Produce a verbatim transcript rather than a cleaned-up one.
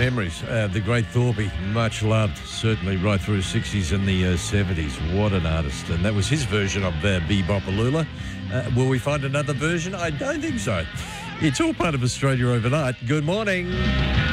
memories. Uh, the great Thorpe, much loved, certainly right through the sixties and the uh, seventies. What an artist. And that was his version of uh, Bebopalula. Uh, will we find another version? I don't think so. It's all part of Australia Overnight. Good morning.